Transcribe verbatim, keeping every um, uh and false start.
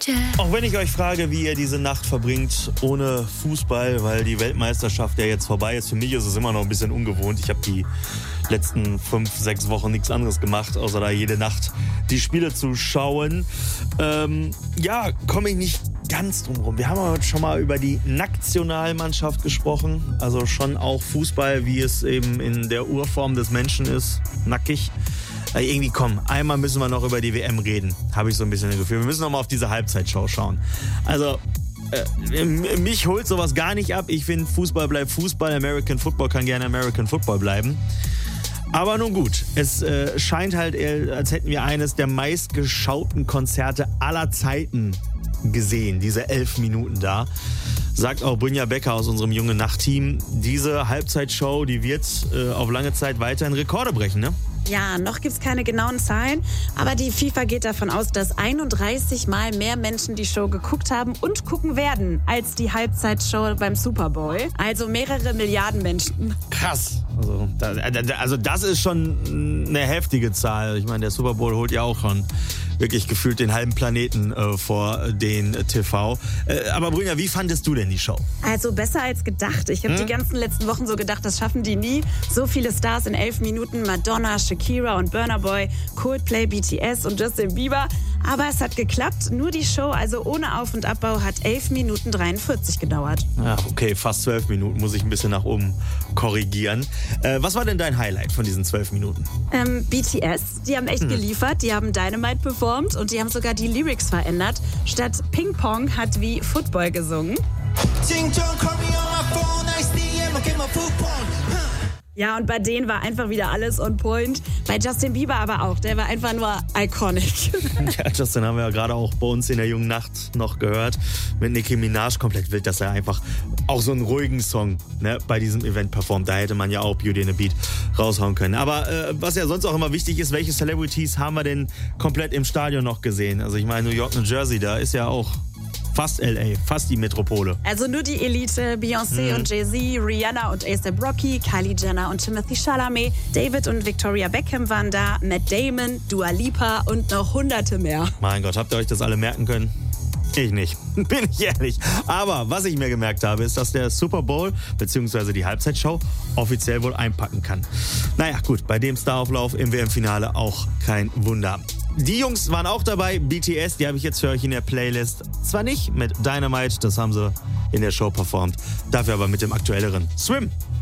Auch wenn ich euch frage, wie ihr diese Nacht verbringt ohne Fußball, weil die Weltmeisterschaft ja jetzt vorbei ist. Für mich ist es immer noch ein bisschen ungewohnt. Ich habe die letzten fünf, sechs Wochen nichts anderes gemacht, außer da jede Nacht die Spiele zu schauen. Ähm, ja, komme ich nicht ganz drum rum. Wir haben heute schon mal über die Nationalmannschaft gesprochen. Also schon auch Fußball, wie es eben in der Urform des Menschen ist. Nackig. Also irgendwie, komm, einmal müssen wir noch über die W M reden. Habe ich so ein bisschen das Gefühl. Wir müssen noch mal auf diese Halbzeitshow schauen. Also, äh, mich holt sowas gar nicht ab. Ich finde, Fußball bleibt Fußball. American Football kann gerne American Football bleiben. Aber nun gut, es äh, scheint halt, als hätten wir eines der meistgeschauten Konzerte aller Zeiten gesehen, diese elf Minuten da. Sagt auch Brynja Becker aus unserem Junge Nacht-Team. Diese Halbzeitshow, die wird äh, auf lange Zeit weiterhin Rekorde brechen, ne? Ja, noch gibt's keine genauen Zahlen, aber die FIFA geht davon aus, dass einunddreißig Mal mehr Menschen die Show geguckt haben und gucken werden als die Halbzeitshow beim Super Bowl. Also mehrere Milliarden Menschen. Krass. Also, da, also das ist schon eine heftige Zahl. Ich meine, der Super Bowl holt ja auch schon wirklich gefühlt den halben Planeten äh, vor den T V. Äh, aber Brynja, wie fandest du denn die Show? Also besser als gedacht. Ich habe hm? die ganzen letzten Wochen so gedacht, das schaffen die nie. So viele Stars in elf Minuten. Madonna, Shakira und Burna Boy, Coldplay, B T S und Justin Bieber. Aber es hat geklappt. Nur die Show, also ohne Auf- und Abbau, hat elf Minuten dreiundvierzig gedauert. Ja, okay, fast zwölf Minuten. Muss ich ein bisschen nach oben korrigieren. Äh, was war denn dein Highlight von diesen zwölf Minuten? Ähm, B T S, die haben echt hm. geliefert. Die haben Dynamite performt und die haben sogar die Lyrics verändert. Statt Ping Pong hat wie Football gesungen. Ja, und bei denen war einfach wieder alles on point. Bei Justin Bieber aber auch. Der war einfach nur iconic. Ja, Justin haben wir ja gerade auch bei uns in der Jungen Nacht noch gehört. Mit Nicki Minaj komplett wild, dass er einfach auch so einen ruhigen Song, ne, bei diesem Event performt. Da hätte man ja auch Beauty and the Beat raushauen können. Aber äh, was ja sonst auch immer wichtig ist, welche Celebrities haben wir denn komplett im Stadion noch gesehen? Also ich meine, New York, New Jersey, da ist ja auch fast L A, fast die Metropole. Also nur die Elite, Beyoncé mhm. und Jay-Z, Rihanna und A$AP Rocky, Kylie Jenner und Timothée Chalamet, David und Victoria Beckham waren da, Matt Damon, Dua Lipa und noch hunderte mehr. Mein Gott, habt ihr euch das alle merken können? Ich nicht, bin ich ehrlich. Aber was ich mir gemerkt habe, ist, dass der Super Bowl bzw. die Halbzeitshow offiziell wohl einpacken kann. Naja, gut, bei dem Starauflauf im W M-Finale auch kein Wunder. Die Jungs waren auch dabei, B T S, die habe ich jetzt für euch in der Playlist. Zwar nicht mit Dynamite, das haben sie in der Show performt, dafür aber mit dem aktuelleren Swim.